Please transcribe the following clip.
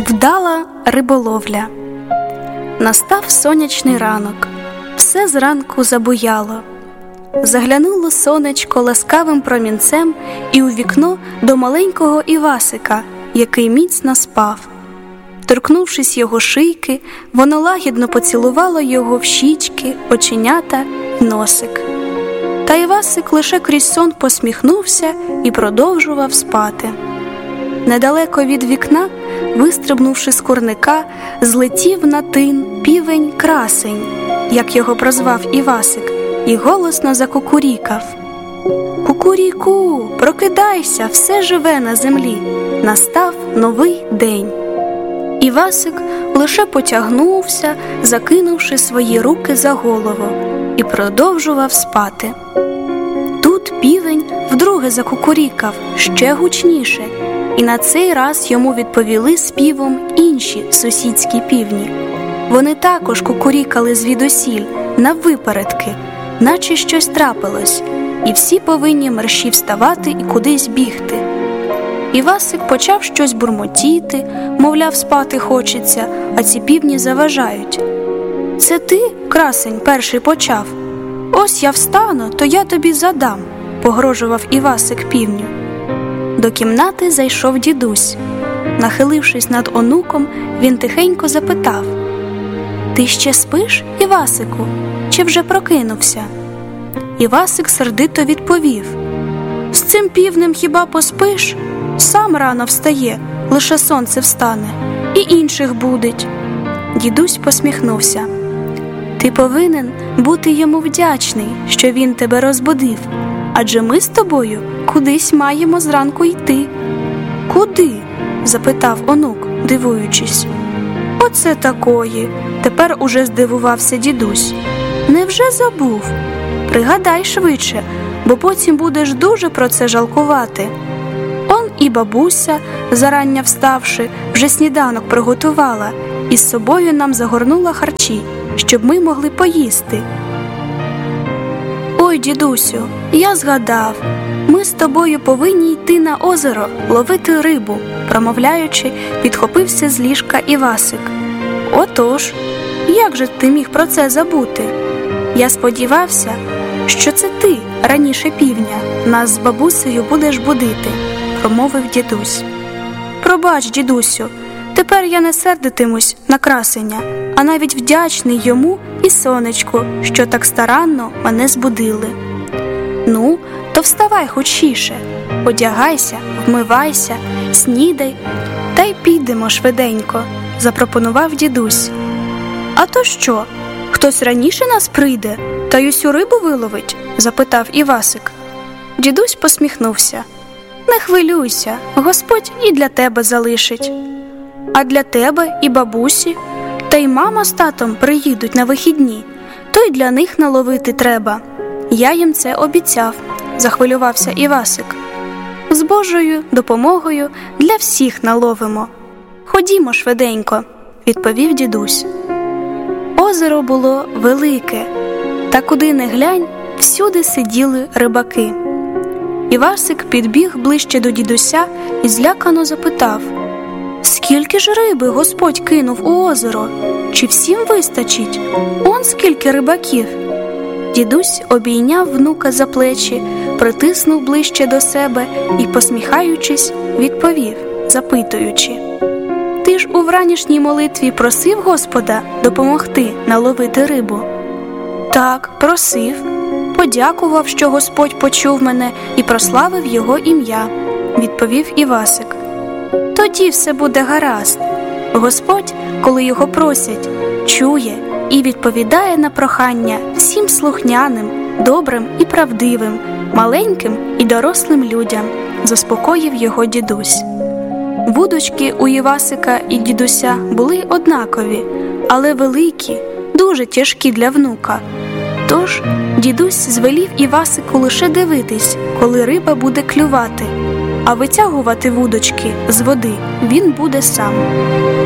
Вдала риболовля. Настав сонячний ранок, все зранку забуяло. Заглянуло сонечко ласкавим промінцем і у вікно до маленького Івасика, який міцно спав. Торкнувшись його шийки, воно лагідно поцілувало його в щічки, оченята й носик. Та Івасик лише крізь сон посміхнувся і продовжував спати. Недалеко від вікна, вистрибнувши з курника, злетів на тин півень-красень, як його прозвав Івасик, і голосно закукурікав. «Кукуріку, прокидайся, все живе на землі, настав новий день». Івасик лише потягнувся, закинувши свої руки за голову, і продовжував спати. Тут півень вдруге закукурікав ще гучніше, і на цей раз йому відповіли співом інші сусідські півні. Вони також кукурікали звідусіль, наввипередки, наче щось трапилось, і всі повинні мерщій вставати і кудись бігти. Івасик почав щось бурмотіти, мовляв, спати хочеться, а ці півні заважають. «Це ти, красень, перший почав? Ось я встану, то я тобі задам», – погрожував Івасик півню. До кімнати зайшов дідусь. Нахилившись над онуком, він тихенько запитав: «Ти ще спиш, Івасику, чи вже прокинувся?» Івасик сердито відповів: «З цим півнем хіба поспиш? Сам рано встає, лише сонце встане, і інших будить». Дідусь посміхнувся: «Ти повинен бути йому вдячний, що він тебе розбудив, адже ми з тобою кудись маємо зранку йти». «Куди?» – запитав онук, дивуючись. «Оце такої!» – тепер уже здивувався дідусь. «Невже забув? Пригадай швидше, бо потім будеш дуже про це жалкувати. Он і бабуся, зарання вставши, вже сніданок приготувала і з собою нам загорнула харчі, щоб ми могли поїсти». «Ой, дідусю, я згадав, ми з тобою повинні йти на озеро ловити рибу», промовляючи, підхопився з ліжка Івасик. «Отож, як же ти міг про це забути? Я сподівався, що це ти, раніше півня, нас з бабусею будеш будити», промовив дідусь. «Пробач, дідусю, тепер я не сердитимусь на красеня, а навіть вдячний йому і сонечку, що так старанно мене збудили». «Ну, то вставай хочіше, одягайся, вмивайся, снідай, та й підемо швиденько», запропонував дідусь. «А то що, хтось раніше нас прийде, та й усю рибу виловить?» запитав Івасик. Дідусь посміхнувся. «Не хвилюйся, Господь і для тебе залишить. А для тебе і бабусі, та й мама з татом приїдуть на вихідні, то й для них наловити треба. Я їм це обіцяв», захвилювався Івасик. «З Божою допомогою для всіх наловимо. Ходімо швиденько», відповів дідусь. Озеро було велике, та куди не глянь, всюди сиділи рибаки. Івасик підбіг ближче до дідуся і злякано запитав: «Скільки ж риби Господь кинув у озеро? Чи всім вистачить? Он скільки рибаків?» Дідусь обійняв внука за плечі, притиснув ближче до себе і, посміхаючись, відповів, запитуючи: «Ти ж у вранішній молитві просив Господа допомогти наловити рибу?» «Так, просив. Подякував, що Господь почув мене і прославив його ім'я», відповів Івасик. «Тоді все буде гаразд. Господь, коли його просять, чує і відповідає на прохання всім слухняним, добрим і правдивим, маленьким і дорослим людям», заспокоїв його дідусь. Вудочки у Івасика і дідуся були однакові, але великі, дуже тяжкі для внука. Тож дідусь звелів Івасику лише дивитись, коли риба буде клювати, а витягувати вудочки з води він буде сам.